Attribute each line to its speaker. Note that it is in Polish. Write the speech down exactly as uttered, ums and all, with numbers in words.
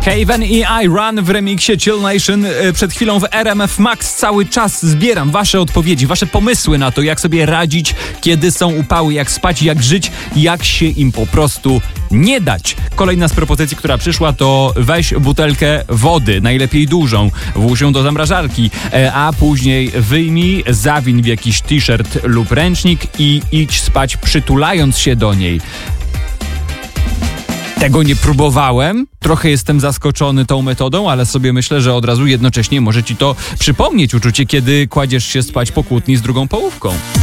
Speaker 1: Haven i I Run w remiksie Chill Nation. Przed chwilą w R M F Max cały czas zbieram wasze odpowiedzi, wasze pomysły na to, jak sobie radzić, kiedy są upały, jak spać, jak żyć, jak się im po prostu nie dać. Kolejna z propozycji, która przyszła, to weź butelkę wody, najlepiej dużą, włóż ją do zamrażarki, a później wyjmij, zawin w jakiś t-shirt lub ręcznik i idź spać, przytulając się do niej. Tego nie próbowałem, trochę jestem zaskoczony tą metodą, ale sobie myślę, że od razu jednocześnie może ci to przypomnieć uczucie, kiedy kładziesz się spać po kłótni z drugą połówką.